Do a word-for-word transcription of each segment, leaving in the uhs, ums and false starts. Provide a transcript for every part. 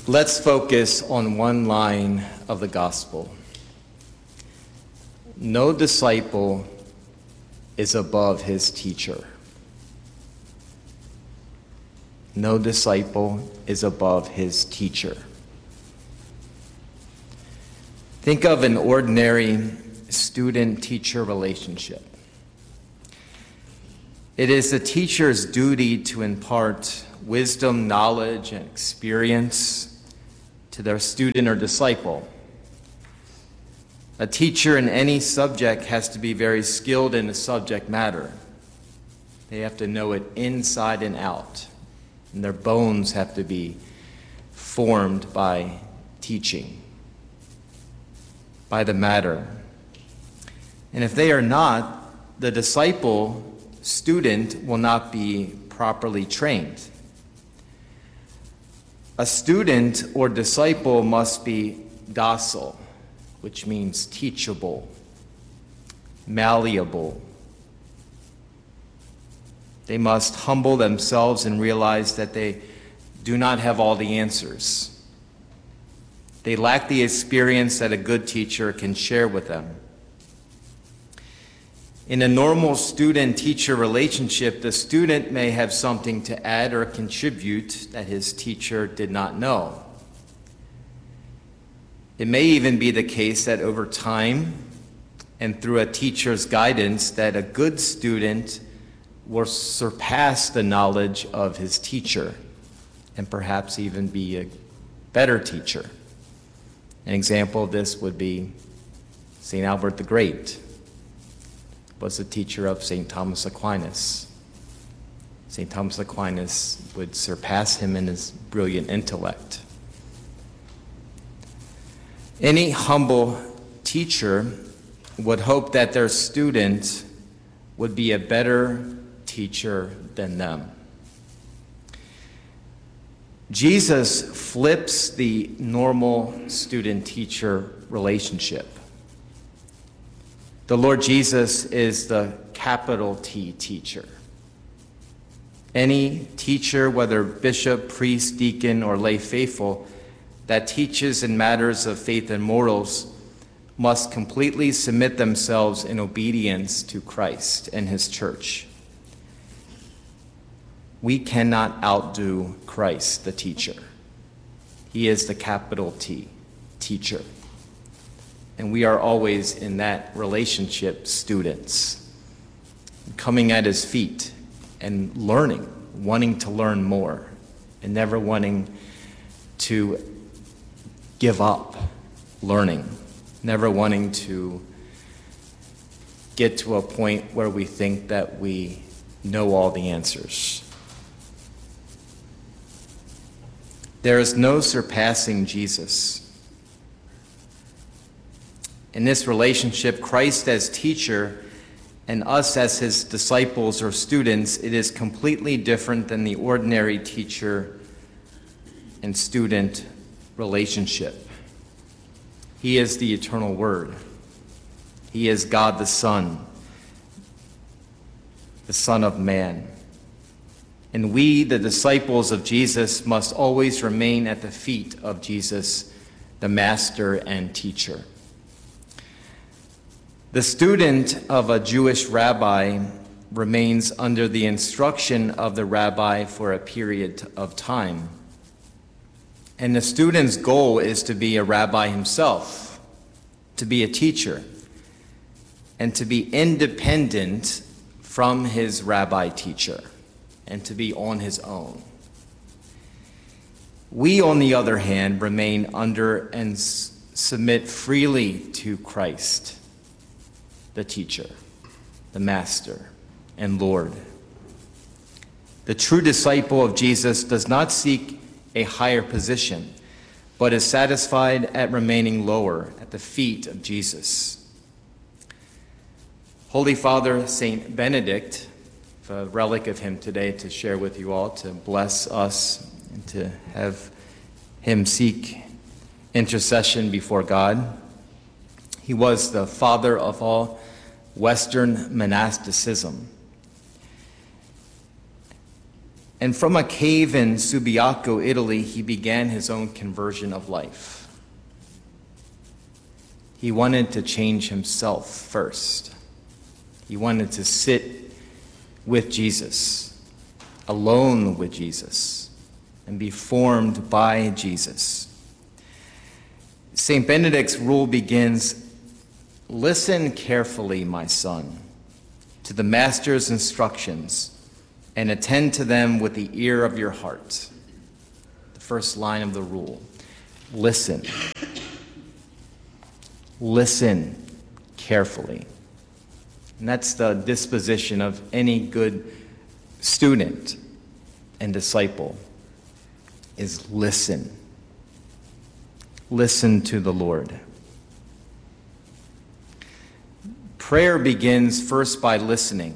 Let's focus on one line of the gospel. No disciple is above his teacher. No disciple is above his teacher. Think of an ordinary student-teacher relationship. It is the teacher's duty to impart wisdom, knowledge, and experience to their student or disciple. A teacher in any subject has to be very skilled in the subject matter. They have to know it inside and out, and their bones have to be formed by teaching, by the matter. And if they are not, the disciple, student, will not be properly trained. A student or disciple must be docile, which means teachable, malleable. They must humble themselves and realize that they do not have all the answers. They lack the experience that a good teacher can share with them. In a normal student-teacher relationship, the student may have something to add or contribute that his teacher did not know. It may even be the case that over time and through a teacher's guidance that a good student will surpass the knowledge of his teacher and perhaps even be a better teacher. An example of this would be Saint Albert the Great was the teacher of Saint Thomas Aquinas. Saint Thomas Aquinas would surpass him in his brilliant intellect. Any humble teacher would hope that their student would be a better teacher than them. Jesus flips the normal student-teacher relationship. The Lord Jesus is the capital T teacher. Any teacher, whether bishop, priest, deacon, or lay faithful, that teaches in matters of faith and morals must completely submit themselves in obedience to Christ and his church. We cannot outdo Christ, the teacher. He is the capital T teacher. And we are always in that relationship students, coming at his feet and learning, wanting to learn more, and never wanting to give up learning, never wanting to get to a point where we think that we know all the answers. There is no surpassing Jesus. In this relationship, Christ as teacher and us as his disciples or students, it is completely different than the ordinary teacher and student relationship. He is the eternal Word. He is God the Son, the Son of Man. And we, the disciples of Jesus, must always remain at the feet of Jesus, the Master and Teacher. The student of a Jewish rabbi remains under the instruction of the rabbi for a period of time. And the student's goal is to be a rabbi himself, to be a teacher, and to be independent from his rabbi teacher, and to be on his own. We, on the other hand, remain under and s- submit freely to Christ, the teacher, the master, and Lord. The true disciple of Jesus does not seek a higher position, but is satisfied at remaining lower at the feet of Jesus. Holy Father Saint Benedict, a relic of him today to share with you all, to bless us and to have him seek intercession before God. He was the father of all Western monasticism. And from a cave in Subiaco, Italy, he began his own conversion of life. He wanted to change himself first. He wanted to sit with Jesus, alone with Jesus, and be formed by Jesus. Saint Benedict's rule begins, "Listen carefully, my son, to the Master's instructions, and attend to them with the ear of your heart." The first line of the rule. Listen. Listen carefully. And that's the disposition of any good student and disciple, is listen. Listen to the Lord. Prayer begins first by listening.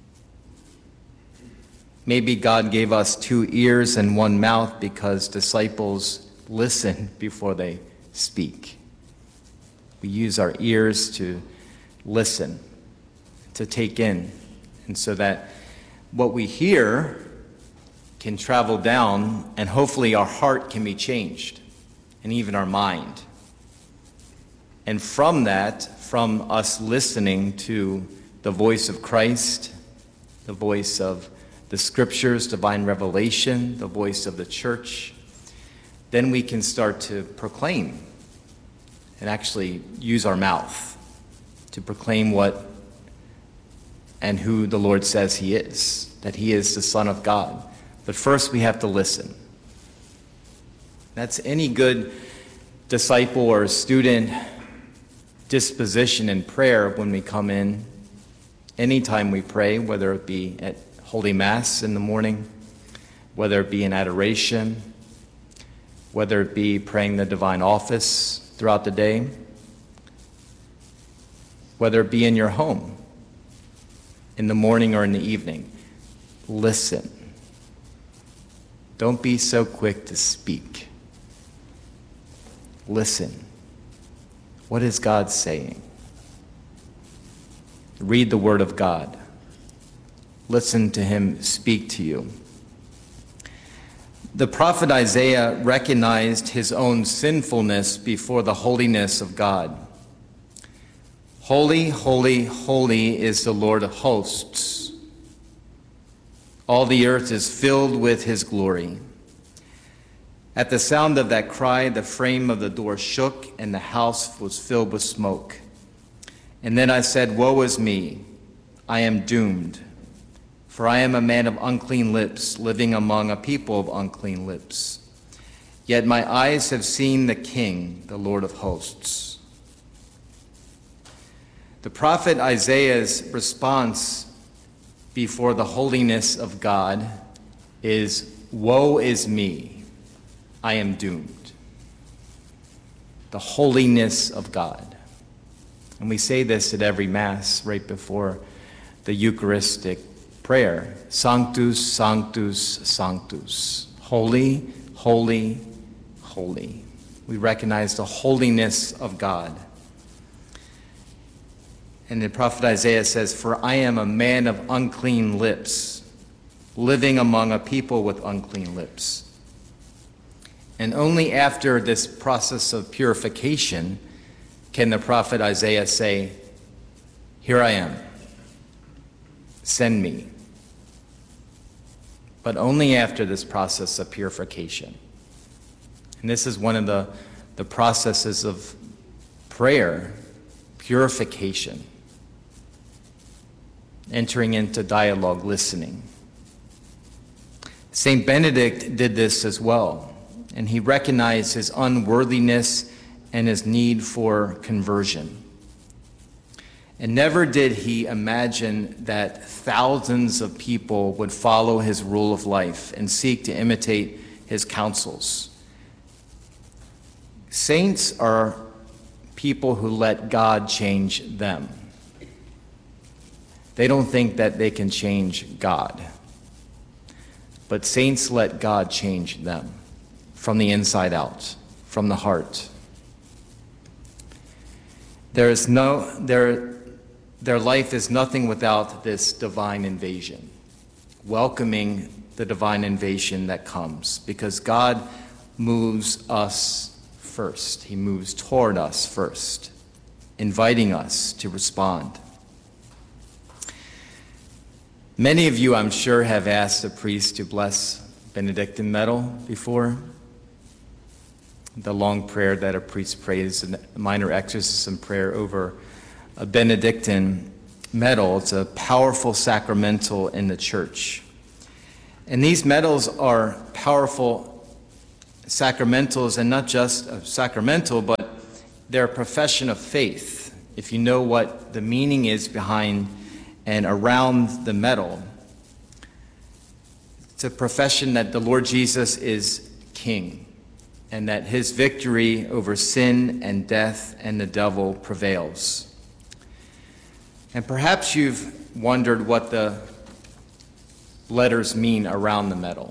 Maybe God gave us two ears and one mouth because disciples listen before they speak. We use our ears to listen, to take in, and so that what we hear can travel down, and hopefully our heart can be changed, and even our mind. And from that, from us listening to the voice of Christ, the voice of the Scriptures, divine revelation, the voice of the church, then we can start to proclaim and actually use our mouth to proclaim what and who the Lord says he is, that he is the Son of God. But first we have to listen. That's any good disciple or student disposition in prayer when we come in. Anytime we pray, whether it be at Holy Mass in the morning, whether it be in adoration, whether it be praying the divine office throughout the day, whether it be in your home, in the morning or in the evening, listen. Don't be so quick to speak. Listen. What is God saying? Read the Word of God. Listen to him speak to you. The prophet Isaiah recognized his own sinfulness before the holiness of God. Holy, holy, holy is the Lord of hosts. All the earth is filled with his glory. At the sound of that cry, the frame of the door shook, and the house was filled with smoke. And then I said, "Woe is me, I am doomed, for I am a man of unclean lips, living among a people of unclean lips. Yet my eyes have seen the King, the Lord of hosts." The prophet Isaiah's response before the holiness of God is, "Woe is me, I am doomed." The holiness of God. And we say this at every Mass right before the Eucharistic prayer. Sanctus, Sanctus, Sanctus. Holy, holy, holy. We recognize the holiness of God. And the prophet Isaiah says, "For I am a man of unclean lips, living among a people with unclean lips." And only after this process of purification can the prophet Isaiah say, "Here I am, send me." But only after this process of purification. And this is one of the, the processes of prayer, purification. Entering into dialogue, listening. Saint Benedict did this as well. And he recognized his unworthiness and his need for conversion. And never did he imagine that thousands of people would follow his rule of life and seek to imitate his counsels. Saints are people who let God change them. They don't think that they can change God. But saints let God change them. From the inside out, from the heart. There is no, their, their life is nothing without this divine invasion, welcoming the divine invasion that comes, because God moves us first. He moves toward us first, inviting us to respond. Many of you, I'm sure, have asked a priest to bless Benedictine medal before. The long prayer that a priest prays, a minor exorcism prayer over a Benedictine medal. It's a powerful sacramental in the church. And these medals are powerful sacramentals, and not just a sacramental, but they're a profession of faith. If you know what the meaning is behind and around the medal, it's a profession that the Lord Jesus is King, and that his victory over sin and death and the devil prevails. And perhaps you've wondered what the letters mean around the medal.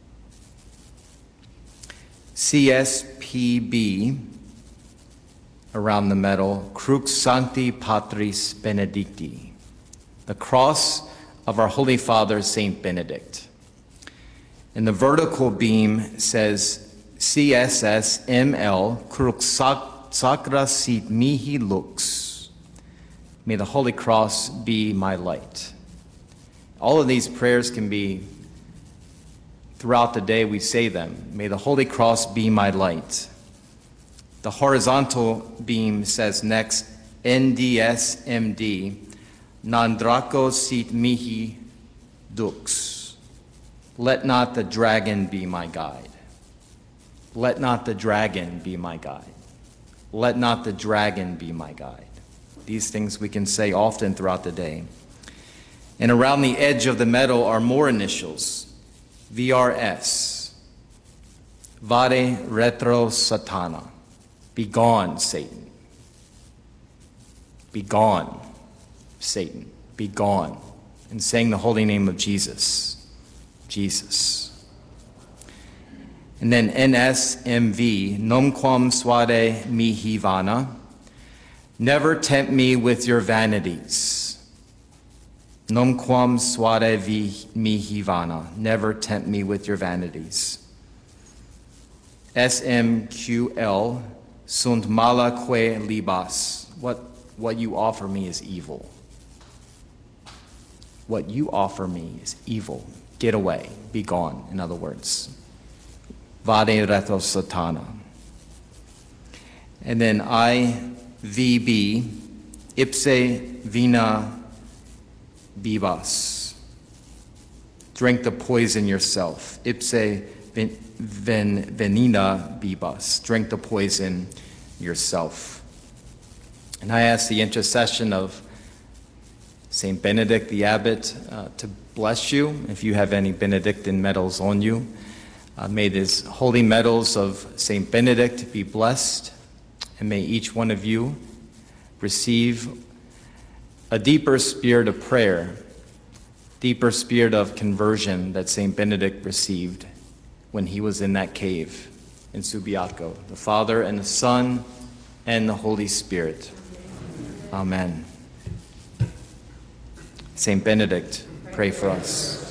C S P B around the medal, Crux Sancti Patris Benedicti, the cross of our Holy Father, Saint Benedict. And the vertical beam says C S S M L, Crux Sacra Sit Mihi Lux. May the Holy Cross be my light. All of these prayers can be, throughout the day we say them. May the Holy Cross be my light. The horizontal beam says next, N D S M D, Non Draco Sit Mihi Dux. Let not the dragon be my guide. Let not the dragon be my guide. Let not the dragon be my guide. These things we can say often throughout the day. And around the edge of the medal are more initials, V R S, Vade Retro Satana, be gone, Satan. Be gone, Satan. Be gone. And saying the holy name of Jesus, Jesus. And then N S M V, Nomquam Suade Mihi Vana, never tempt me with your vanities. Nomquam suade vi mihi vana, never tempt me with your vanities. S M Q L, sunt mala que libas, what, what you offer me is evil. What you offer me is evil. Get away, be gone, in other words. Vade retro satana. And then I V B, ipse vina bibas. Drink the poison yourself. Ipse ven, ven, venina bibas. Drink the poison yourself. And I ask the intercession of Saint Benedict the Abbot uh, to bless you. If you have any Benedictine medals on you, uh, may these holy medals of Saint Benedict be blessed, and may each one of you receive a deeper spirit of prayer, deeper spirit of conversion that Saint Benedict received when he was in that cave in Subiaco. The Father and the Son and the Holy Spirit. Amen. Saint Benedict, pray for us.